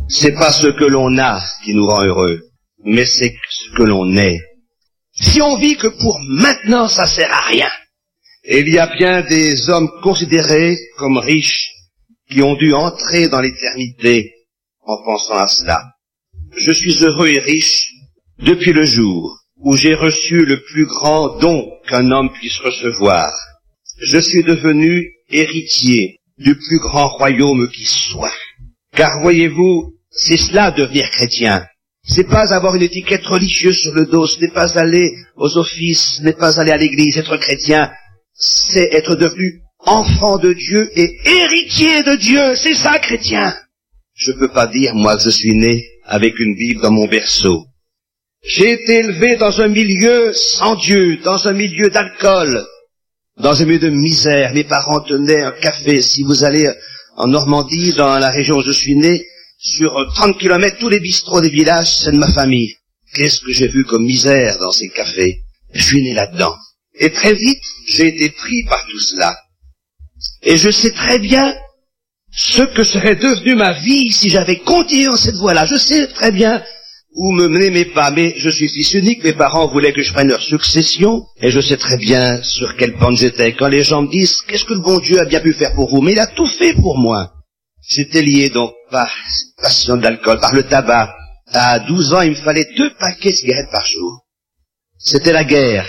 C'est pas ce que l'on a qui nous rend heureux, mais c'est ce que l'on est. Si on vit que pour maintenant, ça sert à rien. Et il y a bien des hommes considérés comme riches qui ont dû entrer dans l'éternité en pensant à cela. Je suis heureux et riche depuis le jour où j'ai reçu le plus grand don qu'un homme puisse recevoir. Je suis devenu héritier du plus grand royaume qui soit. Car voyez-vous, c'est cela devenir chrétien. C'est pas avoir une étiquette religieuse sur le dos, ce n'est pas aller aux offices, ce n'est pas aller à l'église, être chrétien. C'est être devenu enfant de Dieu et héritier de Dieu. C'est ça, chrétien. Je peux pas dire, moi, que je suis né avec une Bible dans mon berceau. J'ai été élevé dans un milieu sans Dieu, dans un milieu d'alcool, dans un milieu de misère. Mes parents tenaient un café. Si vous allez en Normandie, dans la région où je suis né, sur 30 kilomètres, tous les bistrots des villages, c'est de ma famille. Qu'est-ce que j'ai vu comme misère dans ces cafés? Je suis né là-dedans. Et très vite, j'ai été pris par tout cela. Et je sais très bien ce que serait devenu ma vie si j'avais continué dans cette voie-là. Je sais très bien où me menaient mes pas, mais je suis fils unique, mes parents voulaient que je prenne leur succession, et je sais très bien sur quelle pente j'étais. Quand les gens me disent, qu'est-ce que le bon Dieu a bien pu faire pour vous? Mais il a tout fait pour moi. J'étais lié donc par passion de l'alcool, par le tabac. À 12 ans, il me fallait 2 paquets de cigarettes par jour. C'était la guerre.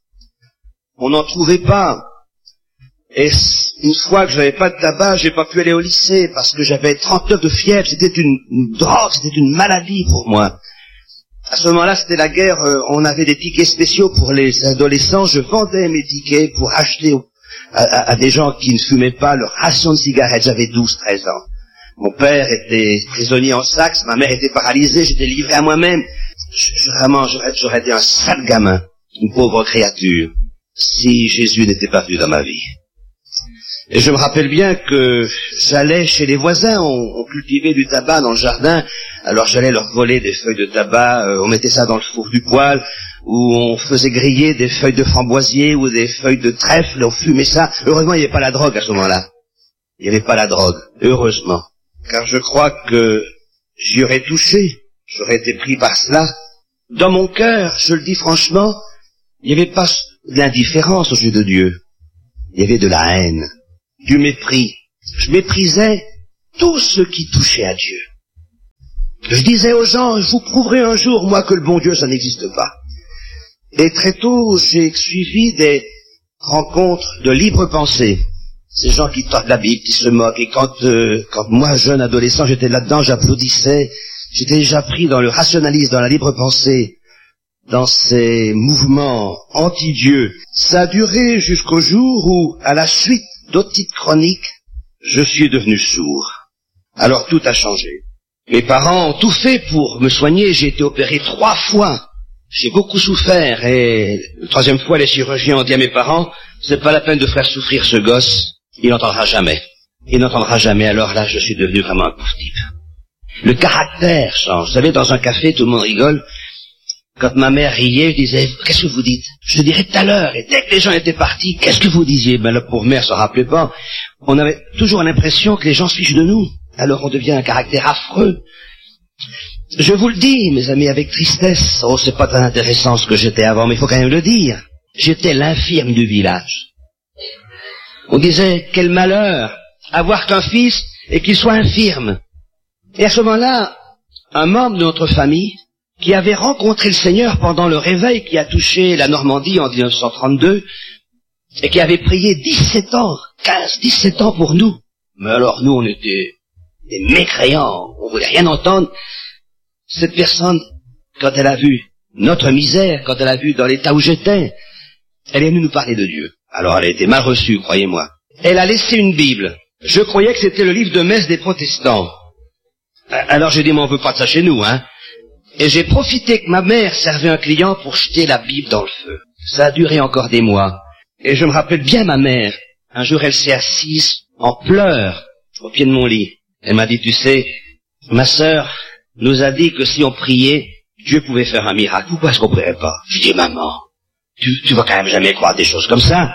On n'en trouvait pas. Et une fois que je n'avais pas de tabac, j'ai pas pu aller au lycée parce que j'avais 39 de fièvre. C'était une drogue, c'était une maladie pour moi. À ce moment-là, c'était la guerre. On avait des tickets spéciaux pour les adolescents. Je vendais mes tickets pour acheter à des gens qui ne fumaient pas leur ration de cigarettes. J'avais 12-13 ans. Mon père était prisonnier en Saxe, ma mère était paralysée, j'étais livré à moi-même. Vraiment, j'aurais été un sale gamin, une pauvre créature, si Jésus n'était pas venu dans ma vie. Et je me rappelle bien que j'allais chez les voisins, on cultivait du tabac dans le jardin, alors j'allais leur voler des feuilles de tabac, on mettait ça dans le four du poêle, où on faisait griller des feuilles de framboisier ou des feuilles de trèfle, on fumait ça. Heureusement, il n'y avait pas la drogue à ce moment-là. Il n'y avait pas la drogue, heureusement. Car je crois que j'y aurais touché, j'aurais été pris par cela. Dans mon cœur, je le dis franchement, il n'y avait pas de l'indifférence aux yeux de Dieu. Il y avait de la haine, du mépris. Je méprisais tout ce qui touchait à Dieu. Je disais aux gens, je vous prouverai un jour, moi, que le bon Dieu, ça n'existe pas. Et très tôt, j'ai suivi des rencontres de libre pensée. Ces gens qui tordent la Bible, qui se moquent. Et quand moi, jeune adolescent, j'étais là-dedans, j'applaudissais. J'étais déjà pris dans le rationalisme, dans la libre pensée, dans ces mouvements anti-Dieu. Ça a duré jusqu'au jour où, à la suite d'otite chronique, je suis devenu sourd. Alors tout a changé. Mes parents ont tout fait pour me soigner. J'ai été opéré 3 fois. J'ai beaucoup souffert. Et la 3e fois, les chirurgiens ont dit à mes parents, c'est pas la peine de faire souffrir ce gosse. Il n'entendra jamais. Il n'entendra jamais. Alors là, je suis devenu vraiment un pauvre type. Le caractère change. Vous savez, dans un café, tout le monde rigole. Quand ma mère riait, je disais, qu'est-ce que vous dites? Je te dirais tout à l'heure. Et dès que les gens étaient partis, qu'est-ce que vous disiez? Ben, la pauvre mère se rappelait pas. On avait toujours l'impression que les gens se fichent de nous. Alors on devient un caractère affreux. Je vous le dis, mes amis, avec tristesse. Oh, c'est pas très intéressant ce que j'étais avant, mais il faut quand même le dire. J'étais l'infirme du village. On disait, quel malheur, avoir qu'un fils et qu'il soit infirme. Et à ce moment-là, un membre de notre famille, qui avait rencontré le Seigneur pendant le réveil qui a touché la Normandie en 1932, et qui avait prié 17 ans, 17 ans pour nous. Mais alors nous, on était des mécréants, on voulait rien entendre. Cette personne, quand elle a vu notre misère, quand elle a vu dans l'état où j'étais, elle est venue nous parler de Dieu. Alors elle a été mal reçue, croyez-moi. Elle a laissé une Bible. Je croyais que c'était le livre de messe des protestants. Alors j'ai dit, mais on veut pas de ça chez nous, hein. Et j'ai profité que ma mère servait un client pour jeter la Bible dans le feu. Ça a duré encore des mois. Et je me rappelle bien ma mère. Un jour, elle s'est assise en pleurs au pied de mon lit. Elle m'a dit, tu sais, ma sœur nous a dit que si on priait, Dieu pouvait faire un miracle. Pourquoi est-ce qu'on prierait pas? Je dis, maman, tu vas quand même jamais croire des choses comme ça.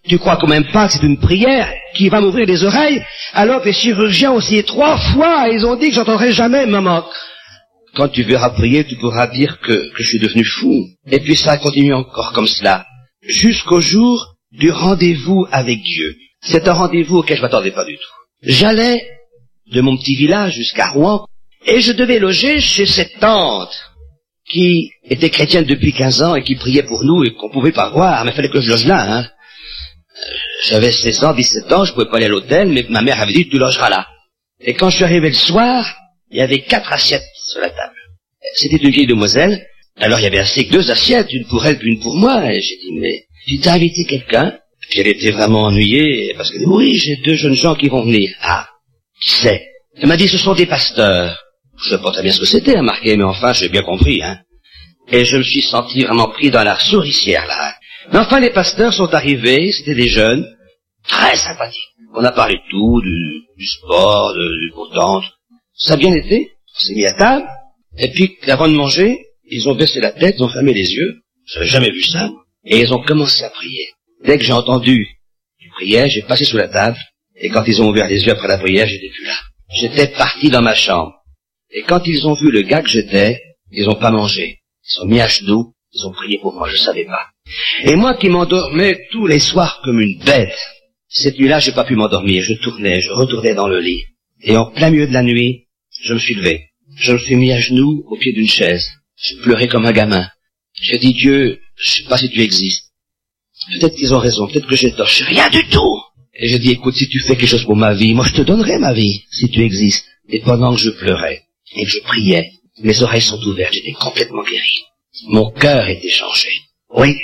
Tu crois quand même pas que c'est une prière qui va m'ouvrir les oreilles, alors que les chirurgiens ont essayé 3 fois et ils ont dit que j'entendrai jamais maman. Quand tu verras prier, tu pourras dire que je suis devenu fou. Et puis ça continue encore comme cela, jusqu'au jour du rendez-vous avec Dieu. C'est un rendez-vous auquel je m'attendais pas du tout. J'allais de mon petit village jusqu'à Rouen, et je devais loger chez cette tante qui était chrétienne depuis 15 ans et qui priait pour nous et qu'on pouvait pas voir, mais il fallait que je loge là, hein. J'avais 16 ans, 17 ans, je pouvais pas aller à l'hôtel, mais ma mère avait dit, tu logeras là. Et quand je suis arrivé le soir, il y avait 4 assiettes sur la table. C'était une vieille demoiselle, alors il y avait assez que 2 assiettes, une pour elle puis une pour moi, et j'ai dit, mais tu t'as invité quelqu'un? Puis elle était vraiment ennuyée, parce qu'elle dit, oui, j'ai 2 jeunes gens qui vont venir. Ah, qui c'est? Elle m'a dit, ce sont des pasteurs. Je ne sais pas très bien ce que c'était, hein, marqué, mais enfin, j'ai bien compris, hein. Et je me suis senti vraiment pris dans la souricière, là. Mais enfin, les pasteurs sont arrivés, c'était des jeunes, très sympathiques. On a parlé de tout, du sport, du beau temps. Ça a bien été. On s'est mis à table. Et puis, avant de manger, ils ont baissé la tête, ils ont fermé les yeux. J'avais jamais vu ça. Et ils ont commencé à prier. Dès que j'ai entendu qu'ils priaient, j'ai passé sous la table. Et quand ils ont ouvert les yeux après la prière, j'étais plus là. J'étais parti dans ma chambre. Et quand ils ont vu le gars que j'étais, ils ont pas mangé. Ils sont mis à genoux, ils ont prié pour moi, je savais pas. Et moi qui m'endormais tous les soirs comme une bête, cette nuit-là, j'ai pas pu m'endormir. Je retournais dans le lit. Et en plein milieu de la nuit, je me suis levé. Je me suis mis à genoux au pied d'une chaise. Je pleurais comme un gamin. J'ai dit, Dieu, je sais pas si tu existes. Peut-être qu'ils ont raison, peut-être que j'ai tort. Je sais rien du tout. Et j'ai dit, écoute, si tu fais quelque chose pour ma vie, moi je te donnerai ma vie, si tu existes. Et pendant que je pleurais, et que je priais, mes oreilles sont ouvertes, j'étais complètement guéri. Mon cœur était changé. Oui.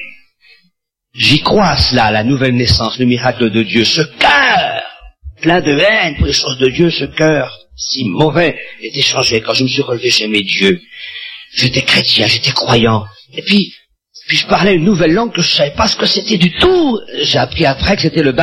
J'y crois à cela, la nouvelle naissance, le miracle de Dieu. Ce cœur, plein de haine pour les choses de Dieu, ce cœur si mauvais, était changé. Quand je me suis relevé, j'aimais Dieu. J'étais chrétien, j'étais croyant. Et puis je parlais une nouvelle langue que je savais pas ce que c'était du tout. J'ai appris après que c'était le